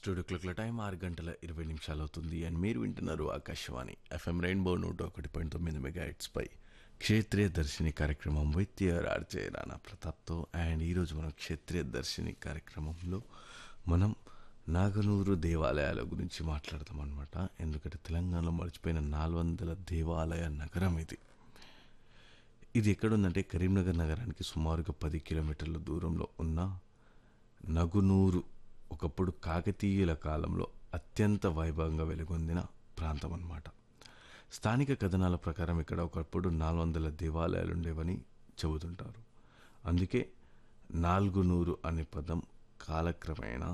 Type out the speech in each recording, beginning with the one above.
Studio క్లాక్ల time 6 గంటల 20 నిమిషాలు అవుతుంది అండ్ మీరు వింటున్నారు ఆకాశవాణి ఎఫ్ఎం రెయిన్బో 101.9 మెగాహెర్ట్జ్ పై క్షేత్రీయ దర్శిని కార్యక్రమం with your RJ Rana ప్రతాప్తో. And ఈరోజు మనం క్షేత్రీయ దర్శిని కార్యక్రమంలో మనం నాగనూరు దేవాలయాల గురించి మాట్లాడతాం అనమాట. ఎందుకంటే తెలంగాణలో మర్చిపోయిన 400 దేవాలయ నగరం ఇది. ఇది ఎక్కడుందంటే కరీంనగర్ నగరానికి సుమారుగా 10 కిలోమీటర్ల దూరంలో ఉన్న నగునూరు. ఒకప్పుడు కాకతీయుల కాలంలో అత్యంత వైభవంగా వెలుగొందిన ప్రాంతం అన్నమాట. స్థానిక కథనాల ప్రకారం ఇక్కడ ఒకప్పుడు 400 దేవాలయాలు ఉండేవని చెబుతుంటారు. అందుకే నాల్గునూరు అనే పదం కాలక్రమేణా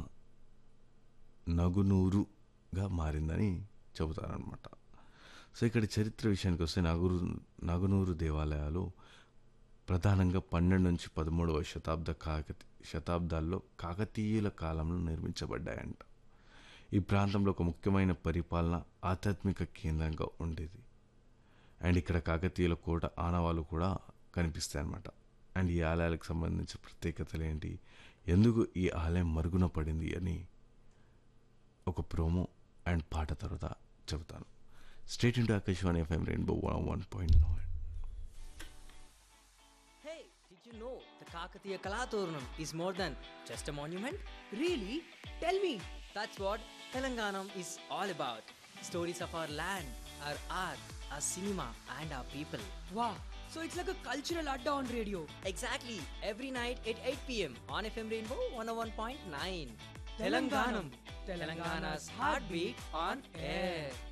నగునూరుగా మారిందని చెబుతారనమాట. సో ఇక్కడ చరిత్ర విషయానికి వస్తే నాగునూరు దేవాలయాలు ప్రధానంగా 12 నుంచి 13వ శతాబ్దాల్లో కాకతీయుల కాలంలో నిర్మించబడ్డాయంట. ఈ ప్రాంతంలో ఒక ముఖ్యమైన పరిపాలన ఆధ్యాత్మిక కేంద్రంగా ఉండేది. అండ్ ఇక్కడ కాకతీయుల కోట ఆనవాళ్ళు కూడా కనిపిస్తాయి అన్నమాట. అండ్ ఈ ఆలయాలకు సంబంధించిన ప్రత్యేకతలు ఏంటి, ఎందుకు ఈ ఆలయం మరుగున పడింది అని ఒక ప్రోమో అండ్ పాట తర్వాత చెబుతాను. Straight into Akashvani FM rainbow 101.9. Hey, did you know the Kakatiya Kalatooranam is more than just a monument? Really? Tell me. That's what Telanganam is all about. Stories of our land, our art, our cinema and our people. Wow. So it's like a cultural adda on radio. Exactly. Every night at 8 p.m. on FM Rainbow 101.9. Telanganam. Telangana's heartbeat on air.